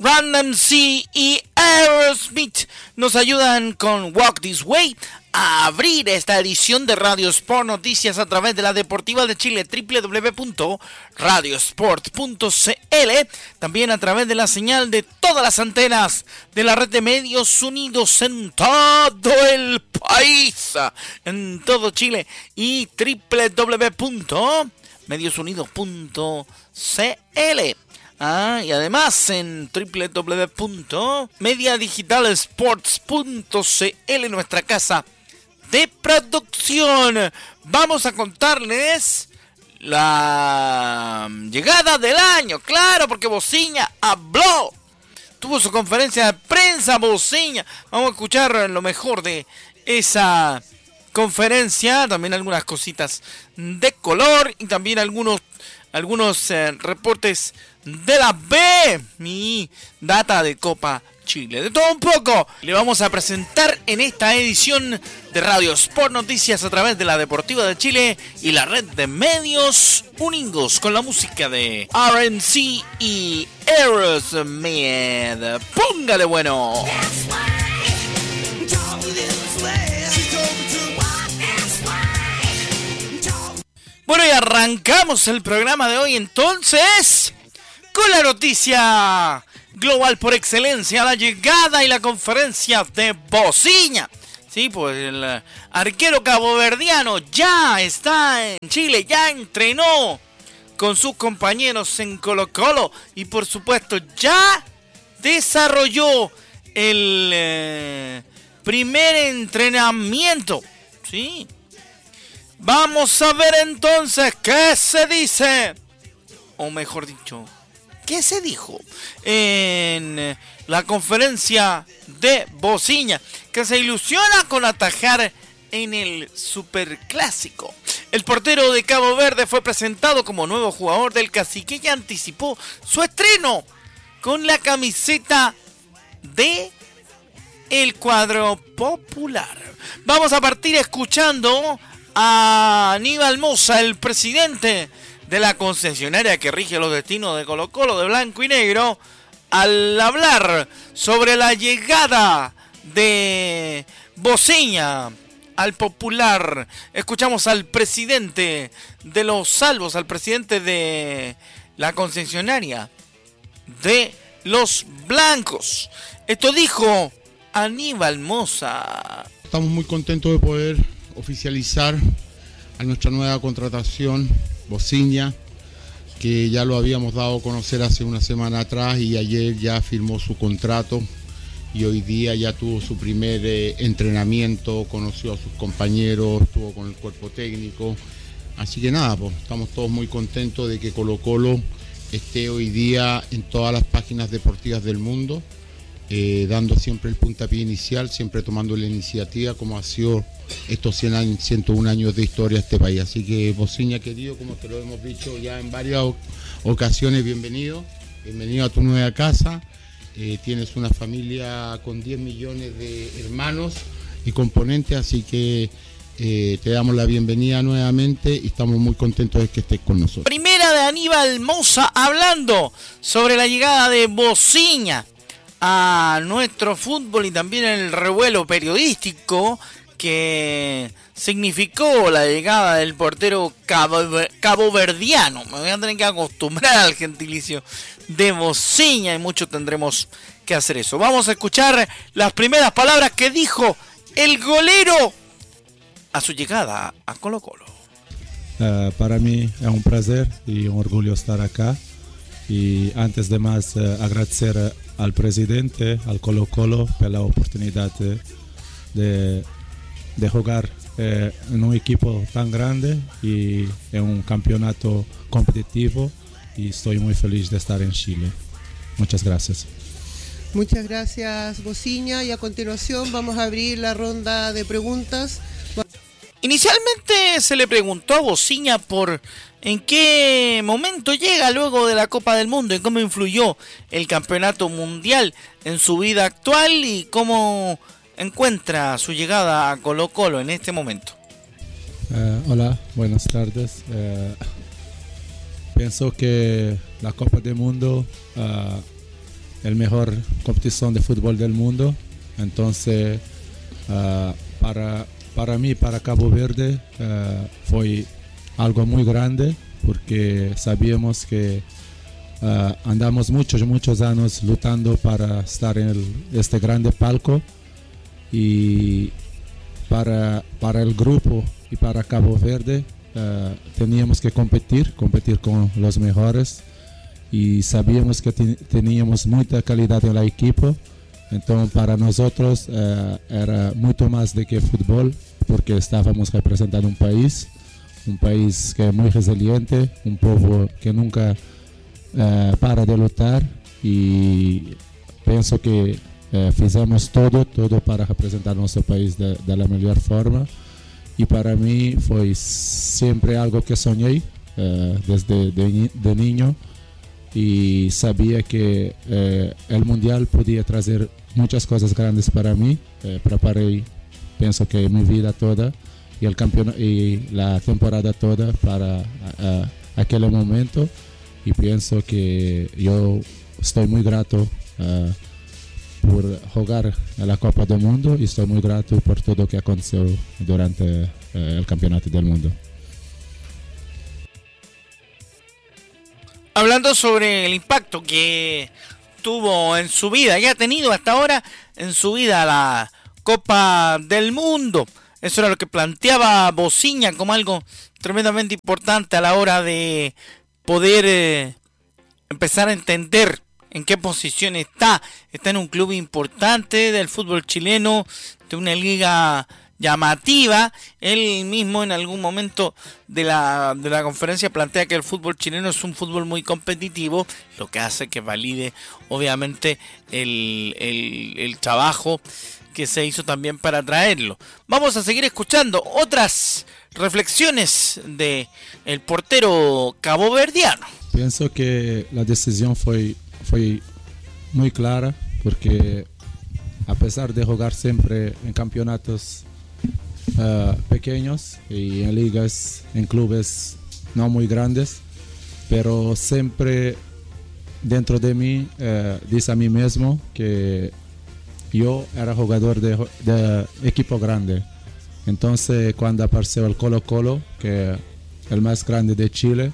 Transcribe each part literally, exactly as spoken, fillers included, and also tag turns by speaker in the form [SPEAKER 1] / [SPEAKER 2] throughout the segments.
[SPEAKER 1] Run D M C y Aerosmith nos ayudan con Walk This Way a abrir esta edición de Radio Sport Noticias a través de la Deportiva de Chile, doble u doble u doble u punto radio sport punto c l, también a través de la señal de todas las antenas de la red de medios unidos en todo el país, en todo Chile, y doble u doble u doble u punto medios unidos punto c l. Ah, y además en doble u doble u doble u punto media digital sports punto c l, nuestra casa de producción. Vamos a contarles la llegada del año, claro, porque Bociña habló, tuvo su conferencia de prensa. Bociña, vamos a escuchar lo mejor de esa conferencia, también algunas cositas de color y también algunos algunos eh, reportes de la B, mi data de Copa Chile. De todo un poco le vamos a presentar en esta edición de Radio Sport Noticias a través de la Deportiva de Chile y la red de medios unidos, con la música de R N C y Aerosmith. Póngale bueno. Bueno, y arrancamos el programa de hoy entonces con la noticia global por excelencia, la llegada y la conferencia de Bociña. Sí, pues el arquero caboverdiano ya está en Chile, ya entrenó con sus compañeros en Colo-Colo y por supuesto ya desarrolló el eh, primer entrenamiento. Sí. Vamos a ver entonces qué se dice, o mejor dicho, qué se dijo en la conferencia de Bociña, que se ilusiona con atajar en el Superclásico. El portero de Cabo Verde fue presentado como nuevo jugador del Cacique y anticipó su estreno con la camiseta de el cuadro popular. Vamos a partir escuchando a Aníbal Mosa, el presidente de la concesionaria que rige los destinos de Colo-Colo de blanco y negro, al hablar sobre la llegada de Bociña al popular. Escuchamos al presidente de los Salvos, al presidente de la concesionaria de los blancos. Esto dijo Aníbal Mosa.
[SPEAKER 2] Estamos muy contentos de poder oficializar a nuestra nueva contratación, Bociña, que ya lo habíamos dado a conocer hace una semana atrás y ayer ya firmó su contrato y hoy día ya tuvo su primer eh, entrenamiento, conoció a sus compañeros, estuvo con el cuerpo técnico, así que nada, pues estamos todos muy contentos de que Colo-Colo esté hoy día en todas las páginas deportivas del mundo, eh, dando siempre el puntapié inicial, siempre tomando la iniciativa como ha sido estos cien años, ciento uno años de historia de este país. Así que Bociña querido, como te lo hemos dicho ya en varias ocasiones, bienvenido, bienvenido a tu nueva casa. Eh, tienes una familia con diez millones de hermanos y componentes, así que eh, te damos la bienvenida nuevamente y estamos muy contentos de que estés con nosotros.
[SPEAKER 1] Primera de Aníbal Mosa hablando sobre la llegada de Bociña a nuestro fútbol y también el revuelo periodístico que significó la llegada del portero cabo, caboverdiano. Me voy a tener que acostumbrar al gentilicio de Bociña y mucho tendremos que hacer eso. Vamos a escuchar las primeras palabras que dijo el golero a su llegada a Colo-Colo.
[SPEAKER 3] Uh, para mí es un placer y un orgullo estar acá. Y antes de más, uh, agradecer al presidente, al Colo-Colo, por la oportunidad de, de de jugar eh, en un equipo tan grande y en un campeonato competitivo, y estoy muy feliz de estar en Chile. Muchas gracias.
[SPEAKER 4] Muchas gracias, Bociña, y a continuación vamos a abrir la ronda de preguntas.
[SPEAKER 1] Inicialmente se le preguntó a Bociña por en qué momento llega luego de la Copa del Mundo y cómo influyó el campeonato mundial en su vida actual y cómo encuentra su llegada a Colo-Colo en este momento.
[SPEAKER 3] Uh, hola, buenas tardes. Uh, pienso que la Copa del Mundo uh, el mejor competición de fútbol del mundo. Entonces, uh, para, para mí, para Cabo Verde, uh, fue algo muy grande porque sabíamos que uh, andamos muchos, muchos años luchando para estar en el, este grande palco y para, para el grupo y para Cabo Verde uh, teníamos que competir, competir con los mejores y sabíamos que ten, teníamos mucha calidad en el equipo. Entonces para nosotros uh, era mucho más de que fútbol porque estábamos representando un país, un país que es muy resiliente, un pueblo que nunca uh, para de luchar y pienso que uh, fizemos todo, todo para representar nuestro país de, de la mejor forma y para mí fue siempre algo que soñé uh, desde de, de niño. Y sabía que eh, el mundial podía traer muchas cosas grandes para mí. Eh, preparé, pienso que mi vida toda y el campeonato y la temporada toda para uh, aquel momento. Y pienso que yo estoy muy grato uh, por jugar a la Copa del Mundo y estoy muy grato por todo lo que aconteceu durante uh, el campeonato del mundo.
[SPEAKER 1] Hablando sobre el impacto que tuvo en su vida y ha tenido hasta ahora en su vida la Copa del Mundo. Eso era lo que planteaba Bociña como algo tremendamente importante a la hora de poder eh, empezar a entender en qué posición está. Está en un club importante del fútbol chileno, de una liga llamativa. Él mismo en algún momento de la, de la conferencia plantea que el fútbol chileno es un fútbol muy competitivo, lo que hace que valide obviamente el, el, el trabajo que se hizo también para traerlo. Vamos a seguir escuchando otras reflexiones de el portero caboverdiano.
[SPEAKER 3] Pienso que la decisión fue, fue muy clara porque a pesar de jugar siempre en campeonatos Uh, pequeños y en ligas, en clubes no muy grandes, pero siempre dentro de mí uh, dice a mí mismo que yo era jugador de, de equipo grande. Entonces cuando apareció el Colo Colo, que es el más grande de Chile,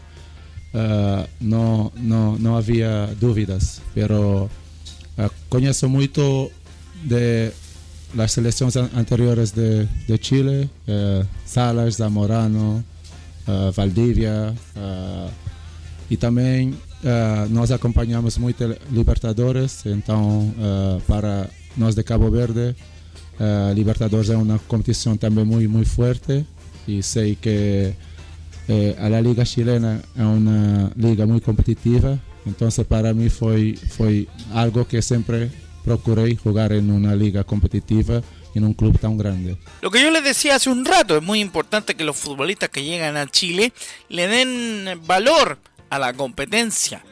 [SPEAKER 3] uh, no, no, no había dudas, pero uh, conozco mucho de las selecciones anteriores de, de Chile, eh, Salas, Zamorano, uh, Valdivia, uh, y también uh, nos acompañamos mucho Libertadores, entonces uh, para nos de Cabo Verde, uh, Libertadores es una competición también muy, muy fuerte y sé que eh, a la liga chilena es una liga muy competitiva, entonces para mí fue, fue algo que siempre procuré jugar en una liga competitiva en un club tan grande.
[SPEAKER 1] Lo que yo les decía hace un rato, es muy importante que los futbolistas que llegan a Chile le den valor a la competencia.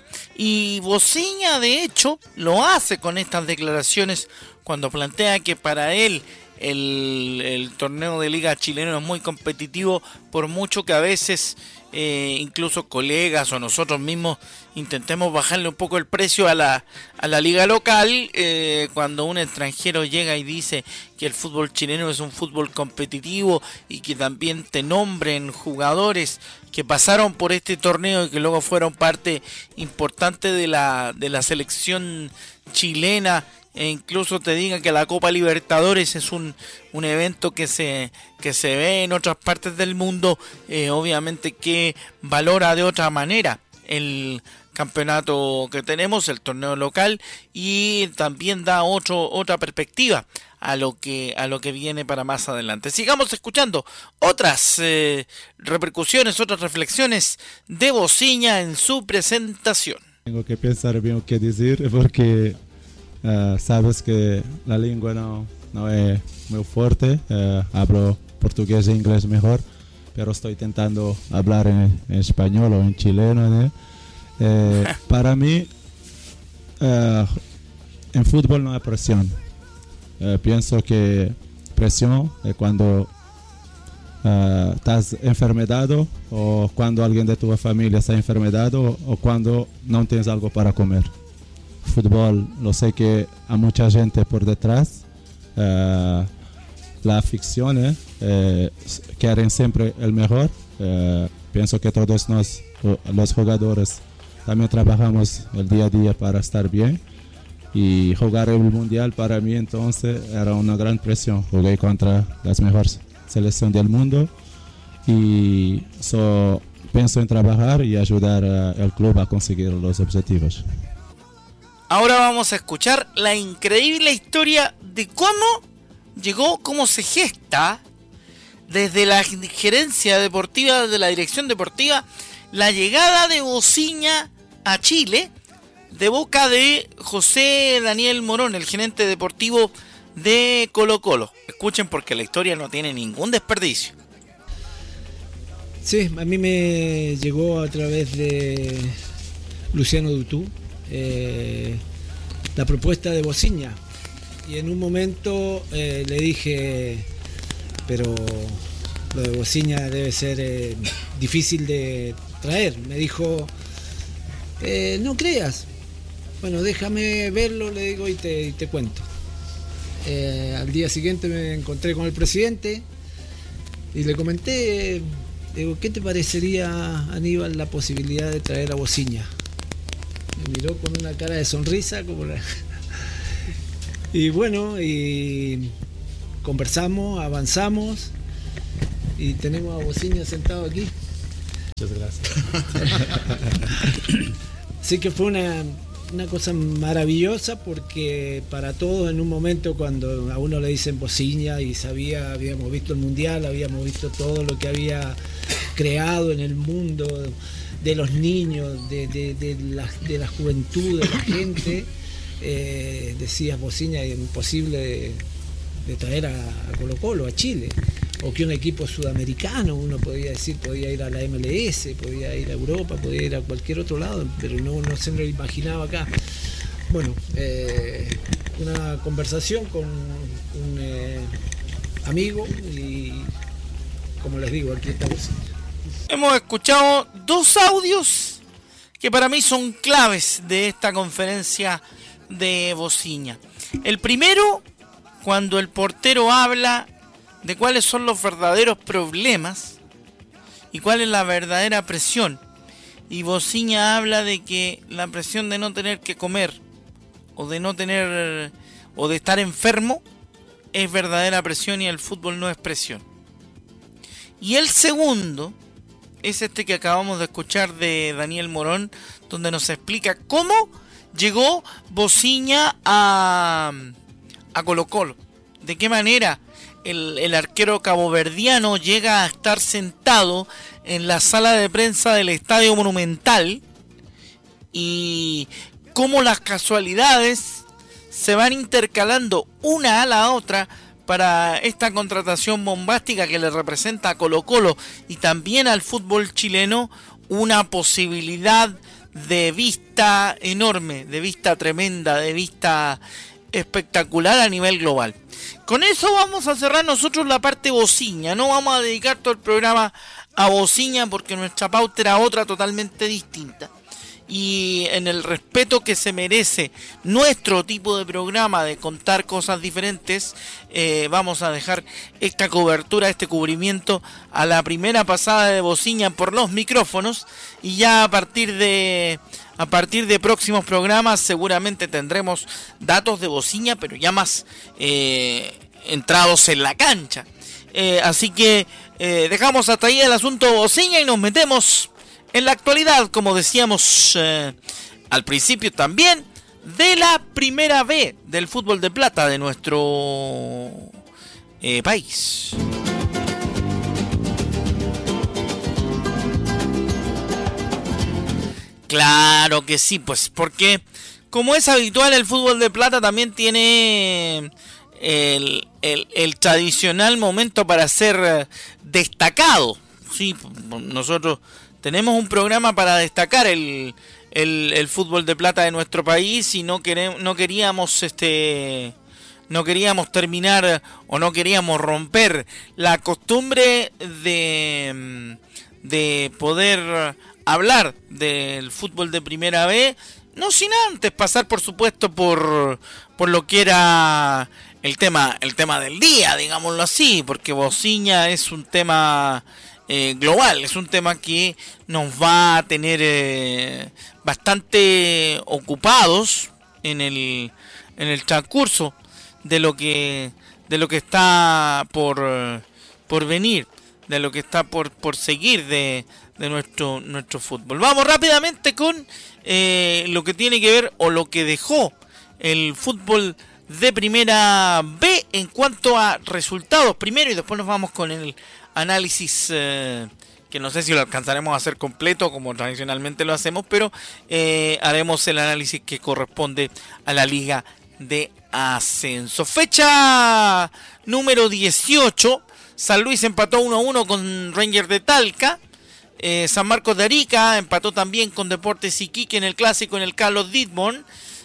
[SPEAKER 1] Y Bociña de hecho lo hace con estas declaraciones cuando plantea que para él el, el torneo de liga chileno es muy competitivo, por mucho que a veces eh, incluso colegas o nosotros mismos intentemos bajarle un poco el precio a la, a la liga local. Eh, cuando un extranjero llega y dice que el fútbol chileno es un fútbol competitivo y que también te nombren jugadores que pasaron por este torneo y que luego fueron parte importante de la, de la selección chilena, e incluso te digan que la Copa Libertadores es un, un evento que se, que se ve en otras partes del mundo, eh, obviamente que valora de otra manera el campeonato que tenemos, el torneo local, y también da otro, otra perspectiva a lo que a lo que viene para más adelante. Sigamos escuchando otras eh, repercusiones, otras reflexiones de Bociña en su presentación.
[SPEAKER 3] Tengo que pensar bien qué decir porque uh, sabes que la lengua no, no es muy fuerte, uh, hablo portugués e inglés mejor, pero estoy intentando hablar en, en español o en chileno, ¿no? Eh, para mí, uh, en fútbol no hay presión. Uh, pienso que presión es cuando uh, estás enfermedado o cuando alguien de tu familia está enfermedado o, o cuando no tienes algo para comer. fútbol, lo sé que hay mucha gente por detrás. Uh, las aficiones eh, quieren siempre el mejor. Uh, pienso que todos nos, los jugadores también trabajamos el día a día para estar bien. Y jugar el mundial para mí entonces era una gran presión. Jugué contra las mejores selecciones del mundo y so, pienso en trabajar y ayudar al club a conseguir los objetivos.
[SPEAKER 1] Ahora vamos a escuchar la increíble historia de cómo llegó, cómo se gesta desde la gerencia deportiva, desde la dirección deportiva, la llegada de Bociña a Chile, de boca de José Daniel Morón, el gerente deportivo de Colo-Colo. Escuchen porque la historia no tiene ningún desperdicio.
[SPEAKER 5] Sí, a mí me llegó a través de Luciano Dutú eh, la propuesta de Bociña. Y en un momento eh, le dije, pero lo de Bociña debe ser eh, difícil de traer. Me dijo, eh, no creas. Bueno, déjame verlo, le digo, y te, y te cuento. Eh, al día siguiente me encontré con el presidente y le comenté, digo, ¿qué te parecería, Aníbal, la posibilidad de traer a Bociña? Me miró con una cara de sonrisa, como la... Y bueno, y conversamos, avanzamos y tenemos a Bociña sentado aquí.
[SPEAKER 3] Muchas gracias.
[SPEAKER 5] Así que fue una, una cosa maravillosa porque para todos en un momento cuando a uno le dicen Bociña y sabía, habíamos visto el mundial, habíamos visto todo lo que había creado en el mundo de los niños, de, de, de, la, de la juventud, de la gente. Eh, decías Bociña, imposible de, de traer a, a Colo-Colo, a Chile, o que un equipo sudamericano, uno podía decir, podía ir a la M L S, podía ir a Europa, podía ir a cualquier otro lado, pero no, no se lo imaginaba acá. Bueno, eh, una conversación con un eh, amigo y, como les digo, aquí está Bociña.
[SPEAKER 1] Hemos escuchado dos audios que para mí son claves de esta conferencia de Bociña. El primero, cuando el portero habla de cuáles son los verdaderos problemas y cuál es la verdadera presión. Y Bociña habla de que la presión de no tener que comer o de no tener o de estar enfermo es verdadera presión y el fútbol no es presión. Y el segundo es este que acabamos de escuchar de Daniel Morón, donde nos explica cómo llegó Bociña a, a Colo-Colo. De qué manera el, el arquero caboverdiano llega a estar sentado en la sala de prensa del Estadio Monumental y cómo las casualidades se van intercalando una a la otra para esta contratación bombástica que le representa a Colo-Colo y también al fútbol chileno una posibilidad de vista enorme, de vista tremenda, de vista espectacular a nivel global. Con eso vamos a cerrar nosotros la parte Bociña. No vamos a dedicar todo el programa a Bociña porque nuestra pauta era otra totalmente distinta. Y en el respeto que se merece nuestro tipo de programa de contar cosas diferentes, eh, vamos a dejar esta cobertura, este cubrimiento a la primera pasada de Bociña por los micrófonos, y ya a partir de a partir de próximos programas seguramente tendremos datos de Bociña, pero ya más eh, entrados en la cancha. Eh, así que eh, dejamos hasta ahí el asunto Bociña y nos metemos en la actualidad, como decíamos eh, al principio también, de la primera B del fútbol de plata de nuestro eh, país. Claro que sí, pues porque como es habitual el fútbol de plata también tiene el, el, el tradicional momento para ser destacado. Sí, nosotros tenemos un programa para destacar el, el, el fútbol de plata de nuestro país y no queremos, no queríamos este no queríamos terminar o no queríamos romper la costumbre de, de poder hablar del fútbol de primera B, no sin antes pasar por supuesto por, por lo que era el tema, el tema del día, digámoslo así, porque Bociña es un tema eh, global, es un tema que nos va a tener eh, bastante ocupados en el, en el transcurso de lo que, de lo que está por, por venir, de lo que está por, por seguir de, de nuestro, nuestro fútbol. Vamos rápidamente con eh, lo que tiene que ver o lo que dejó el fútbol de Primera B en cuanto a resultados primero, y después nos vamos con el análisis eh, que no sé si lo alcanzaremos a hacer completo como tradicionalmente lo hacemos, pero eh, haremos el análisis que corresponde a la Liga de Ascenso. Fecha número dieciocho, San Luis empató uno a uno con Rangers de Talca. eh, San Marcos de Arica empató también con Deportes Iquique en el clásico en el Carlos Didmon.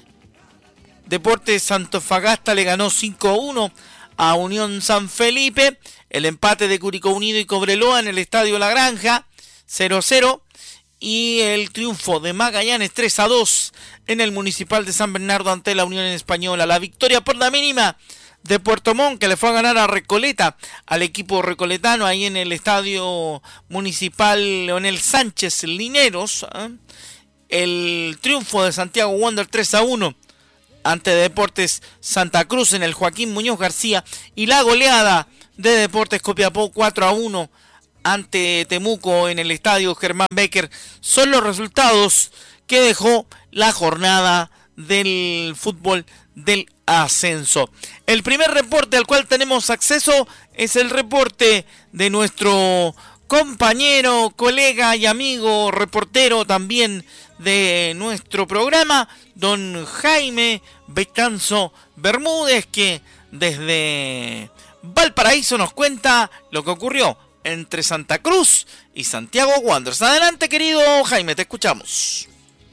[SPEAKER 1] Deportes Antofagasta le ganó cinco a uno a Unión San Felipe. El empate de Curicó Unido y Cobreloa en el Estadio La Granja, cero a cero. Y el triunfo de Magallanes tres a dos en el Municipal de San Bernardo ante la Unión Española. La victoria por la mínima de Puerto Montt, que le fue a ganar a Recoleta, al equipo recoletano, ahí en el Estadio Municipal Leonel Sánchez Lineros. ¿eh? El triunfo de Santiago Wander tres a uno ante Deportes Santa Cruz en el Joaquín Muñoz García, y la goleada de Deportes Copiapó cuatro a uno ante Temuco en el Estadio Germán Becker son los resultados que dejó la jornada del fútbol del ascenso. El primer reporte al cual tenemos acceso es el reporte de nuestro compañero, colega y amigo reportero también de nuestro programa, don Jaime Betanzo Bermúdez, que desde Valparaíso nos cuenta lo que ocurrió entre Santa Cruz y Santiago Wanderers. Adelante, querido Jaime, te escuchamos.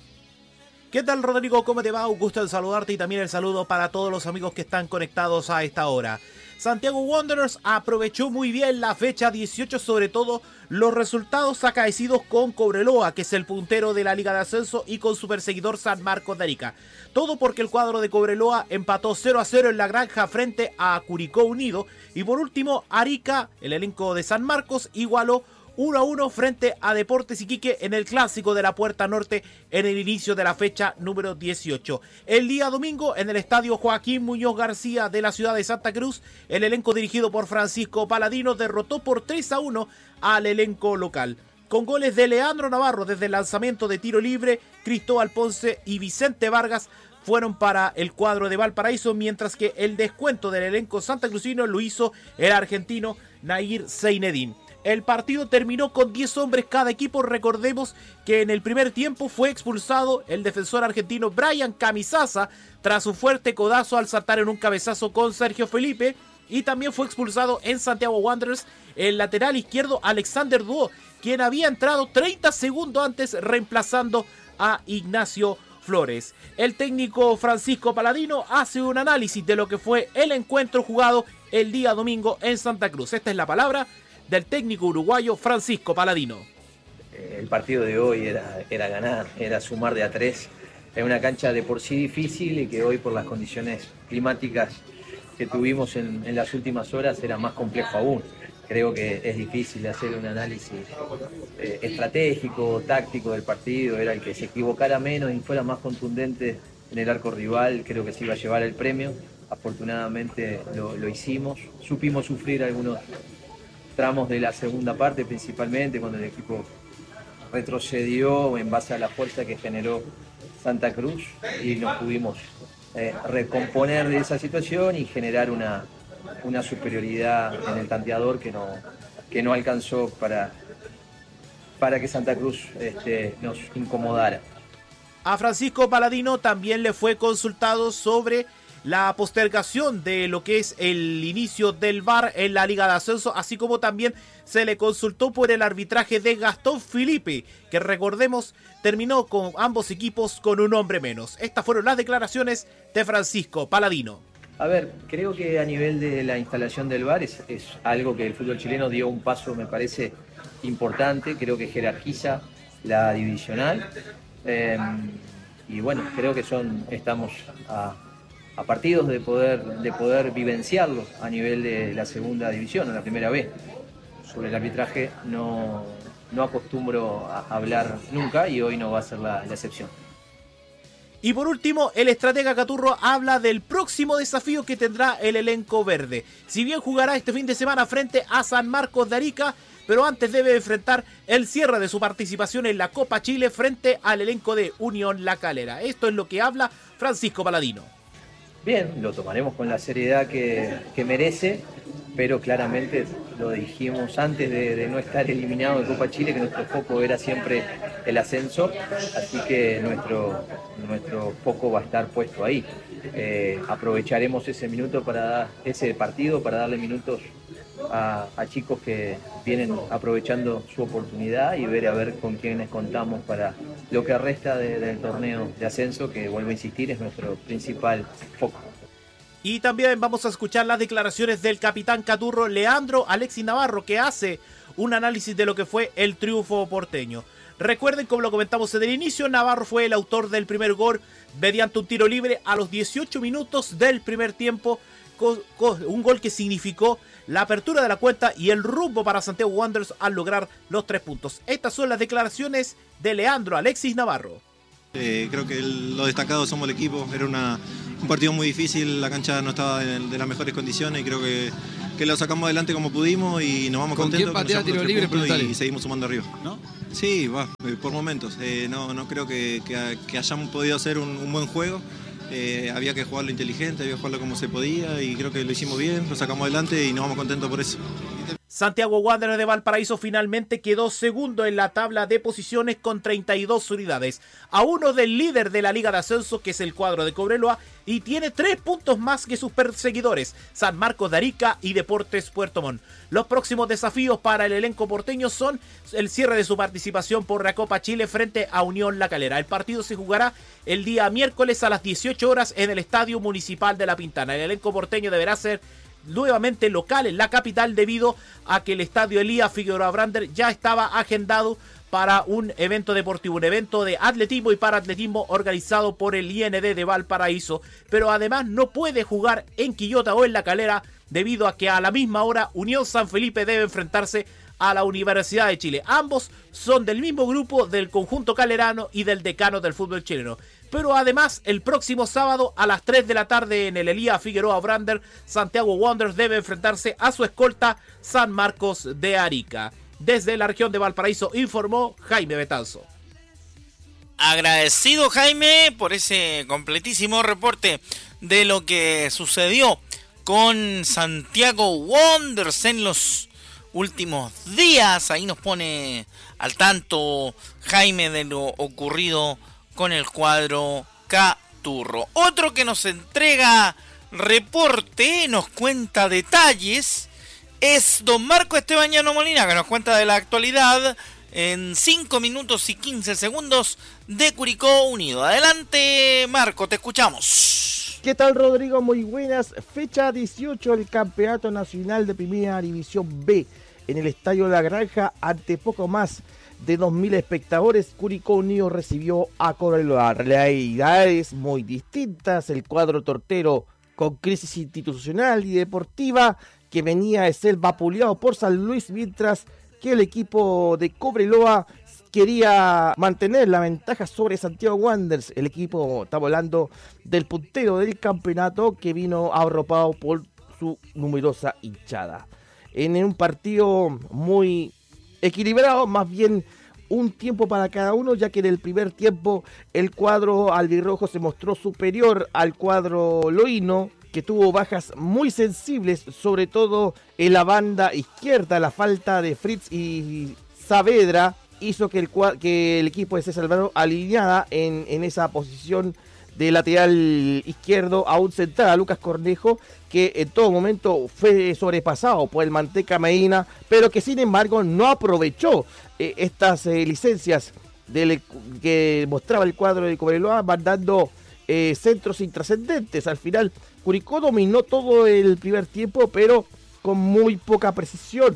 [SPEAKER 6] ¿Qué tal, Rodrigo? ¿Cómo te va? Un gusto en saludarte, y también el saludo para todos los amigos que están conectados a esta hora. Santiago Wanderers aprovechó muy bien la fecha dieciocho, sobre todo los resultados acaecidos con Cobreloa, que es el puntero de la Liga de Ascenso, y con su perseguidor San Marcos de Arica. Todo porque el cuadro de Cobreloa empató cero a cero en La Granja frente a Curicó Unido. Y por último, Arica, el elenco de San Marcos, igualó uno a uno frente a Deportes Iquique en el clásico de la Puerta Norte en el inicio de la fecha número dieciocho. El día domingo, en el estadio Joaquín Muñoz García de la ciudad de Santa Cruz, el elenco dirigido por Francisco Paladino derrotó por tres a uno al elenco local, con goles de Leandro Navarro desde el lanzamiento de tiro libre. Cristóbal Ponce y Vicente Vargas fueron para el cuadro de Valparaíso, mientras que el descuento del elenco santacrucino lo hizo el argentino Nair Zeinedín. El partido terminó con diez hombres cada equipo. Recordemos que en el primer tiempo fue expulsado el defensor argentino Brian Camisaza tras un fuerte codazo al saltar en un cabezazo con Sergio Felipe, y también fue expulsado en Santiago Wanderers el lateral izquierdo Alexander Duo, quien había entrado treinta segundos antes reemplazando a Ignacio Flores. El técnico Francisco Paladino hace un análisis de lo que fue el encuentro jugado el día domingo en Santa Cruz. Esta es la palabra del técnico uruguayo Francisco Paladino.
[SPEAKER 7] El partido de hoy era, era ganar, era sumar de a tres. Es una cancha de por sí difícil, y que hoy, por las condiciones climáticas que tuvimos en, en las últimas horas, era más complejo aún. Creo que es difícil hacer un análisis eh, estratégico, táctico del partido. Era el que se equivocara menos y fuera más contundente en el arco rival, creo que se iba a llevar el premio. Afortunadamente lo, lo hicimos. Supimos sufrir algunos tramos de la segunda parte, principalmente cuando el equipo retrocedió en base a la fuerza que generó Santa Cruz, y nos pudimos eh, recomponer de esa situación y generar una, una superioridad en el tanteador que no, que no alcanzó para, para que Santa Cruz este, nos incomodara.
[SPEAKER 6] A Francisco Paladino también le fue consultado sobre la postergación de lo que es el inicio del V A R en la Liga de Ascenso, así como también se le consultó por el arbitraje de Gastón Filipe, que recordemos terminó con ambos equipos con un hombre menos. Estas fueron las declaraciones de Francisco Paladino.
[SPEAKER 7] A ver, creo que a nivel de la instalación del V A R es, es algo que el fútbol chileno dio un paso, me parece, importante. Creo que jerarquiza la divisional. Eh, y bueno, creo que son estamos a, a partidos de poder, de poder vivenciarlo a nivel de la segunda división, o la primera B. Sobre el arbitraje no, no acostumbro a hablar nunca y hoy no va a ser la, la excepción.
[SPEAKER 6] Y por último, el estratega Caturro habla del próximo desafío que tendrá el elenco verde. Si bien jugará este fin de semana frente a San Marcos de Arica, pero antes debe enfrentar el cierre de su participación en la Copa Chile frente al elenco de Unión La Calera. Esto es lo que habla Francisco Paladino.
[SPEAKER 7] Bien, lo tomaremos con la seriedad que, que merece, pero claramente lo dijimos antes de, de no estar eliminado de Copa Chile, que nuestro foco era siempre el ascenso, así que nuestro, nuestro foco va a estar puesto ahí. Eh, aprovecharemos ese minuto para dar, ese partido para darle minutos a, a chicos que vienen aprovechando su oportunidad y ver a ver con quiénes contamos para lo que resta de, del torneo de ascenso, que vuelvo a insistir es nuestro principal foco.
[SPEAKER 6] Y también vamos a escuchar las declaraciones del capitán Caturro, Leandro Alexis Navarro, que hace un análisis de lo que fue el triunfo porteño. Recuerden, como lo comentamos en el inicio, Navarro fue el autor del primer gol mediante un tiro libre a los dieciocho minutos del primer tiempo, un gol que significó la apertura de la cuenta y el rumbo para Santiago Wanderers al lograr los tres puntos. Estas son las declaraciones de Leandro Alexis Navarro.
[SPEAKER 8] Eh, creo que el, lo destacado somos el equipo, era una, un partido muy difícil, la cancha no estaba de, de las mejores condiciones y creo que, que lo sacamos adelante como pudimos y nos vamos contentos.
[SPEAKER 9] ¿Con quién patea tiro libre?
[SPEAKER 8] Y seguimos sumando arriba. ¿No? Sí, va, por momentos. Eh, no, no creo que, que, que hayamos podido hacer un, un buen juego. Eh, había que jugarlo inteligente, había que jugarlo como se podía y creo que lo hicimos bien, lo sacamos adelante y nos vamos contentos por eso.
[SPEAKER 6] Santiago Wanderers de Valparaíso finalmente quedó segundo en la tabla de posiciones con treinta y dos unidades, a uno del líder de la Liga de Ascenso, que es el cuadro de Cobreloa, y tiene tres puntos más que sus perseguidores, San Marcos de Arica y Deportes Puerto Montt. Los próximos desafíos para el elenco porteño son el cierre de su participación por la Copa Chile frente a Unión La Calera. El partido se jugará el día miércoles a las dieciocho horas en el Estadio Municipal de La Pintana. El elenco porteño deberá ser nuevamente local en la capital debido a que el estadio Elías Figueroa Brander ya estaba agendado para un evento deportivo, un evento de atletismo y paraatletismo organizado por el I N D de Valparaíso, pero además no puede jugar en Quillota o en La Calera debido a que a la misma hora Unión San Felipe debe enfrentarse a la Universidad de Chile. Ambos son del mismo grupo del conjunto calerano y del decano del fútbol chileno. Pero además, el próximo sábado a las tres de la tarde en el Elías Figueroa Brander, Santiago Wanderers debe enfrentarse a su escolta San Marcos de Arica. Desde la región de Valparaíso informó Jaime Betanzo.
[SPEAKER 1] Agradecido, Jaime, por ese completísimo reporte de lo que sucedió con Santiago Wanderers en los últimos días. Ahí nos pone al tanto Jaime de lo ocurrido con el cuadro Caturro. Otro que nos entrega reporte, nos cuenta detalles, es don Marco Estebañano Molina, que nos cuenta de la actualidad en cinco minutos y quince segundos de Curicó Unido. Adelante, Marco, te escuchamos.
[SPEAKER 10] ¿Qué tal, Rodrigo? Muy buenas. Fecha dieciocho del Campeonato Nacional de Primera División B en el Estadio La Granja, ante poco más de dos mil espectadores. Curicó Unido recibió a Cobreloa. Realidades muy distintas. El cuadro tortero con crisis institucional y deportiva que venía de ser vapuleado por San Luis, mientras que el equipo de Cobreloa quería mantener la ventaja sobre Santiago Wanderers. El equipo, está hablando del puntero del campeonato, que vino arropado por su numerosa hinchada. En un partido muy equilibrado, más bien un tiempo para cada uno, ya que en el primer tiempo el cuadro albirrojo se mostró superior al cuadro loíno, que tuvo bajas muy sensibles, sobre todo en la banda izquierda. La falta de Fritz y Saavedra hizo que el, que el equipo de César Alvarado alineada en, en esa posición de lateral izquierdo a un central, a Lucas Cornejo, que en todo momento fue sobrepasado por el Manteca Medina, pero que sin embargo no aprovechó eh, estas eh, licencias del, que mostraba el cuadro de Cobreloa, mandando eh, centros intrascendentes. Al final Curicó dominó todo el primer tiempo, pero con muy poca precisión,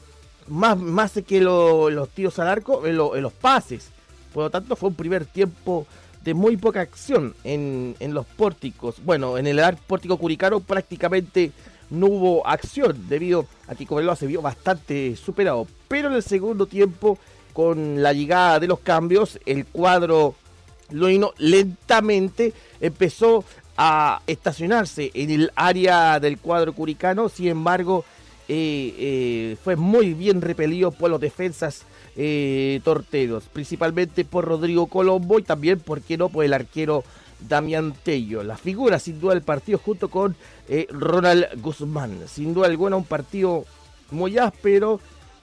[SPEAKER 10] más, más que lo, los tiros al arco en, lo, en los pases. Por lo tanto, fue un primer tiempo de muy poca acción en, en los pórticos. Bueno, en el pórtico curicano prácticamente no hubo acción debido a que Cobreloa se vio bastante superado. Pero en el segundo tiempo, con la llegada de los cambios, el cuadro loíno lentamente empezó a estacionarse en el área del cuadro curicano. Sin embargo, eh, eh, fue muy bien repelido por los defensas eh, torteros, principalmente por Rodrigo Colombo y también, por qué no, por el arquero Damián Tello. La figura sin duda del partido junto con eh, Ronald Guzmán. Sin duda alguna un partido muy áspero,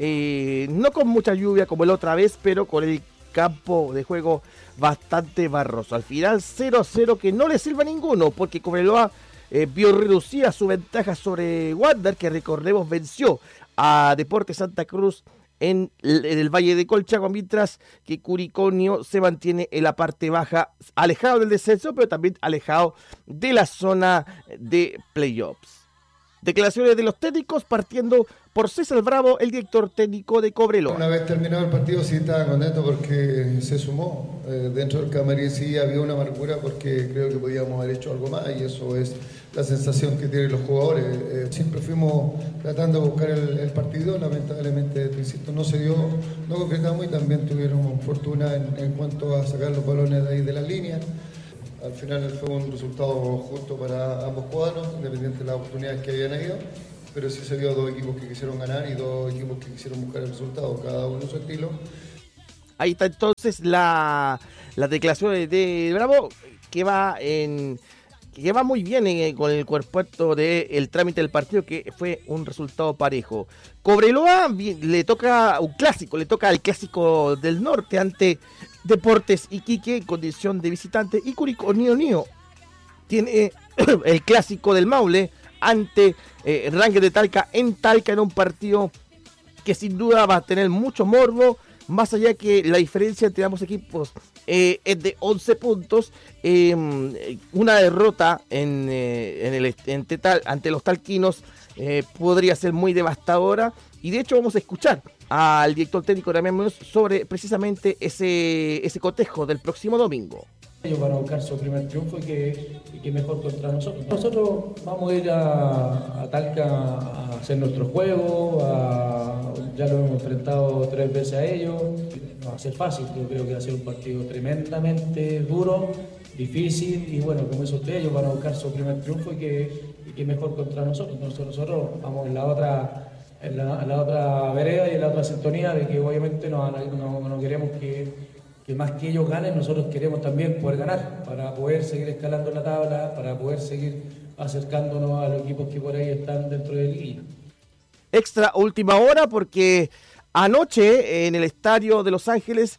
[SPEAKER 10] eh, no con mucha lluvia como la otra vez, pero con el campo de juego bastante barroso. Al final cero a cero que no le sirve a ninguno, porque Cobreloa eh, vio reducida su ventaja sobre Wander, que recordemos venció a Deportes Santa Cruz en el, en el Valle de Colchagua, mientras que Curicó Unido se mantiene en la parte baja, alejado del descenso, pero también alejado de la zona de playoffs. Declaraciones de los técnicos, partiendo por César Bravo, el director técnico de Cobreloa.
[SPEAKER 9] Una vez terminado el partido sí estaba contento porque se sumó. Eh, dentro del camarín sí había una amargura porque creo que podíamos haber hecho algo más y eso es la sensación que tienen los jugadores. Eh, siempre fuimos tratando de buscar el, el partido, lamentablemente, te insisto, no se dio, no concretamos y también tuvieron fortuna en, en cuanto a sacar los balones de ahí de la línea. Al final fue un resultado justo para ambos cuadros, independiente de las oportunidades que habían ido, pero sí se vio dos equipos que quisieron ganar y dos equipos que quisieron buscar el resultado, cada uno en su estilo.
[SPEAKER 10] Ahí está entonces la, la declaración de, de Bravo, que va en que va muy bien en, con el cuerpo del trámite del partido, que fue un resultado parejo. Cobreloa le toca un clásico, le toca el clásico del norte ante Deportes Iquique en condición de visitante, y Curicó Unido tiene el clásico del Maule ante eh, Rangers de Talca en Talca, en un partido que sin duda va a tener mucho morbo, más allá que la diferencia entre ambos equipos eh, es de once puntos. Eh, una derrota en, eh, en el, en Tetal, ante los talquinos eh, podría ser muy devastadora, y de hecho vamos a escuchar al director técnico Damián Muñoz sobre precisamente ese, ese cotejo del próximo domingo.
[SPEAKER 11] Ellos van a buscar su primer triunfo y que, y que mejor contra nosotros. Nosotros vamos a ir a, a Talca a hacer nuestro juego, a, ya lo hemos enfrentado tres veces a ellos. No va a ser fácil, yo creo que va a ser un partido tremendamente duro, difícil, y bueno, como eso ustedes, ellos van a buscar su primer triunfo y que, y que mejor contra nosotros. Entonces nosotros vamos en la otra... En la, en la otra vereda y en la otra sintonía de que obviamente no, no, no queremos que, que más que ellos ganen, nosotros queremos también poder ganar, para poder seguir escalando la tabla, para poder seguir acercándonos a los equipos que por ahí están dentro de la liguilla.
[SPEAKER 10] Extra última hora, porque anoche en el estadio de Los Ángeles,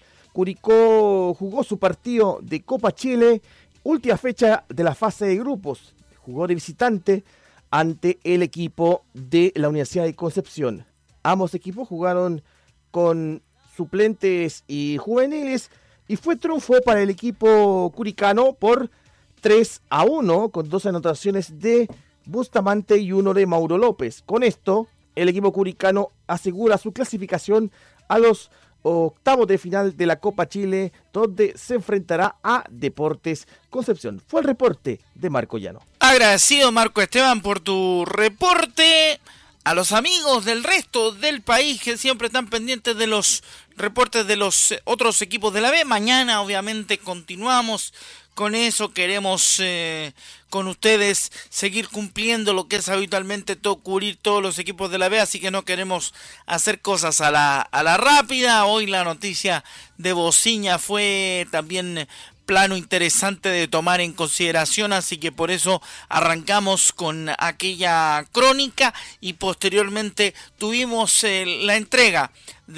[SPEAKER 10] Curicó jugó su partido de Copa Chile, última fecha de la fase de grupos, jugó de visitante ante el equipo de la Universidad de Concepción. Ambos equipos jugaron con suplentes y juveniles y fue triunfo para el equipo curicano por tres a uno, con dos anotaciones de Bustamante y uno de Mauro López. Con esto, el equipo curicano asegura su clasificación a los octavos de final de la Copa Chile, donde se enfrentará a Deportes Concepción. Fue el reporte de Marco Llano.
[SPEAKER 1] Agradecido, Marco Esteban, por tu reporte. A los amigos del resto del país que siempre están pendientes de los reportes de los otros equipos de la B. Mañana obviamente continuamos con eso. Queremos eh, con ustedes seguir cumpliendo lo que es habitualmente todo, cubrir todos los equipos de la B, así que no queremos hacer cosas a la, a la rápida. Hoy la noticia de Bociña fue también plano interesante de tomar en consideración, así que por eso arrancamos con aquella crónica y posteriormente tuvimos eh, la entrega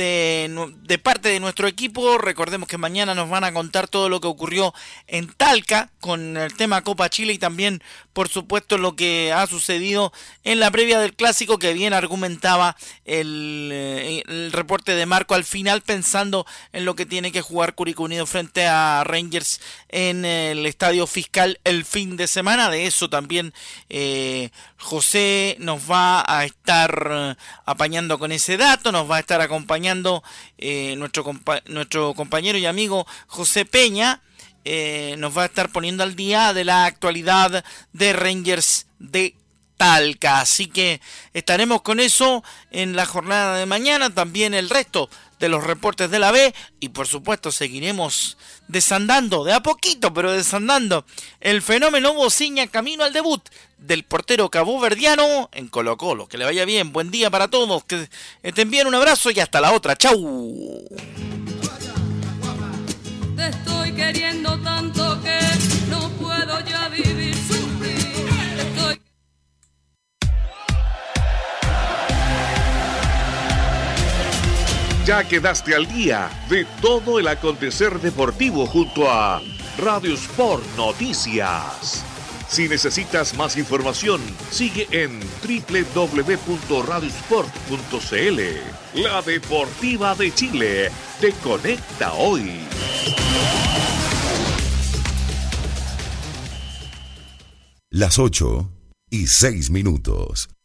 [SPEAKER 1] de, de parte de nuestro equipo. Recordemos que mañana nos van a contar todo lo que ocurrió en Talca con el tema Copa Chile y también por supuesto lo que ha sucedido en la previa del clásico, que bien argumentaba el, el reporte de Marco al final, pensando en lo que tiene que jugar Curicó Unido frente a Rangers en el Estadio Fiscal el fin de semana. De eso también eh, José nos va a estar apañando con ese dato, nos va a estar acompañando eh, nuestro, compa- nuestro compañero y amigo José Peña. eh, nos va a estar poniendo al día de la actualidad de Rangers de Talca. Así que estaremos con eso en la jornada de mañana, también el resto de los reportes de la B, y por supuesto seguiremos desandando, de a poquito, pero desandando, el fenómeno Bociña camino al debut del portero caboverdiano en Colo Colo. Que le vaya bien, buen día para todos, que estén bien, un abrazo y hasta la otra, chau.
[SPEAKER 12] Te estoy queriendo tanto que no puedo ya vivir sin ti. Estoy...
[SPEAKER 13] Ya quedaste al día de todo el acontecer deportivo junto a Radio Sport Noticias. Si necesitas más información, sigue en doble u doble u doble u punto radio sport punto c l. La Deportiva de Chile te conecta hoy.
[SPEAKER 14] Las ocho y seis minutos.